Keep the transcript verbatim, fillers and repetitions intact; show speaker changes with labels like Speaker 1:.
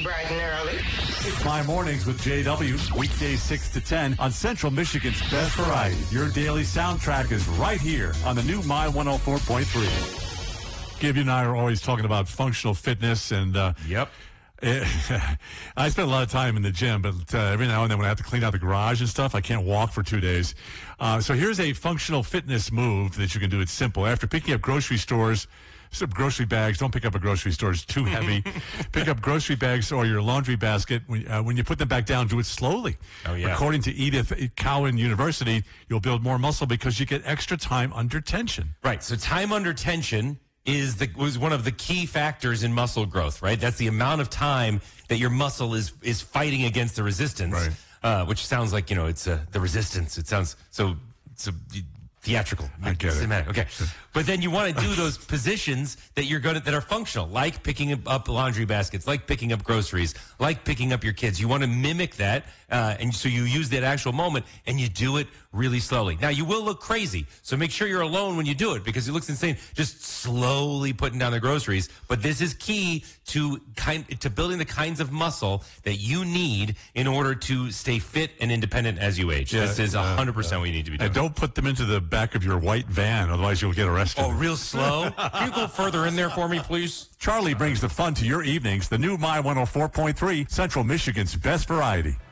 Speaker 1: bright and early.
Speaker 2: It's My Mornings with J W, weekdays six to ten on Central Michigan's Best Variety. Your daily soundtrack is right here on the new My one oh four point three. Gibby and I are always talking about functional fitness, and uh,
Speaker 3: yep.
Speaker 2: It, I spend a lot of time in the gym, but uh, every now and then when I have to clean out the garage and stuff, I can't walk for two days. Uh, so here's a functional fitness move that you can do. It's simple. After picking up grocery stores, some grocery bags, don't pick up a grocery store. It's too heavy. Pick up grocery bags or your laundry basket. When, uh, when you put them back down, do it slowly.
Speaker 3: Oh, yeah.
Speaker 2: According to Edith Cowan University, you'll build more muscle because you get extra time under tension.
Speaker 3: Right. So time under tension is the was one of the key factors in muscle growth, right? That's the amount of time that your muscle is is fighting against the resistance,
Speaker 2: right.
Speaker 3: uh, which sounds like, you know, it's uh, the resistance. It sounds so so theatrical.
Speaker 2: I get it.
Speaker 3: Cinematic. Okay. But then you want to do those positions that you're good at that are functional, like picking up laundry baskets, like picking up groceries, like picking up your kids. You want to mimic that, uh, and so you use that actual moment, and you do it really slowly. Now, you will look crazy, so make sure you're alone when you do it, because it looks insane just slowly putting down the groceries. But this is key to kind to building the kinds of muscle that you need in order to stay fit and independent as you age.
Speaker 2: Yeah,
Speaker 3: this is one hundred percent uh, what you need to be doing.
Speaker 2: And don't put them into the back of your white van, otherwise you'll get arrested.
Speaker 3: Oh, real slow? Can you go further in there for me, please?
Speaker 2: Charlie brings the fun to your evenings. The new My one oh four point three, Central Michigan's Best Variety.